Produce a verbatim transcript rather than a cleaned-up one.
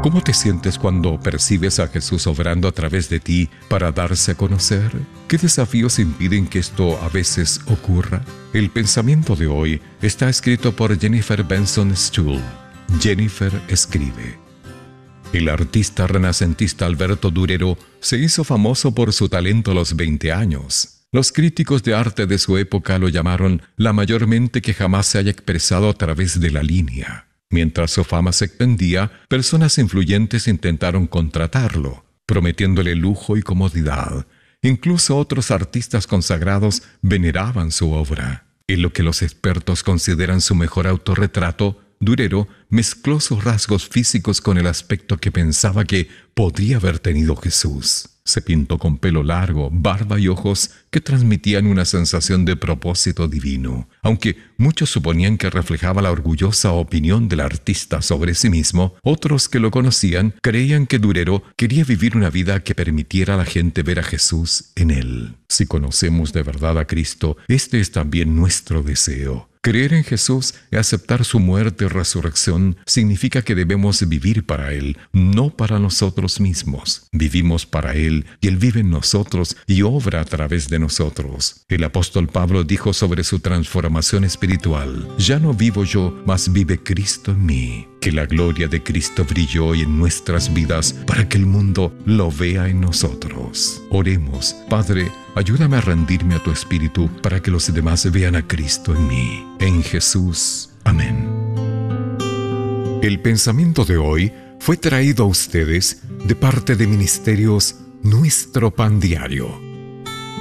¿Cómo te sientes cuando percibes a Jesús obrando a través de ti para darse a conocer? ¿Qué desafíos impiden que esto a veces ocurra? El pensamiento de hoy está escrito por Jennifer Benson Stuhl. Jennifer escribe: el artista renacentista Alberto Durero se hizo famoso por su talento a los veinte años. Los críticos de arte de su época lo llamaron la mayor mente que jamás se haya expresado a través de la línea. Mientras su fama se extendía, personas influyentes intentaron contratarlo, prometiéndole lujo y comodidad. Incluso otros artistas consagrados veneraban su obra. En lo que los expertos consideran su mejor autorretrato, Durero mezcló sus rasgos físicos con el aspecto que pensaba que podría haber tenido Jesús. Se pintó con pelo largo, barba y ojos que transmitían una sensación de propósito divino. Aunque muchos suponían que reflejaba la orgullosa opinión del artista sobre sí mismo, otros que lo conocían creían que Durero quería vivir una vida que permitiera a la gente ver a Jesús en él. Si conocemos de verdad a Cristo, este es también nuestro deseo. Creer en Jesús y aceptar su muerte y resurrección significa que debemos vivir para Él, no para nosotros mismos. Vivimos para Él y Él vive en nosotros y obra a través de nosotros. El apóstol Pablo dijo sobre su transformación espiritual: ya no vivo yo, mas vive Cristo en mí. Que la gloria de Cristo brille hoy en nuestras vidas para que el mundo lo vea en nosotros. Oremos. Padre, ayúdame a rendirme a tu Espíritu para que los demás vean a Cristo en mí. En Jesús. Amén. El pensamiento de hoy fue traído a ustedes de parte de Ministerios Nuestro Pan Diario.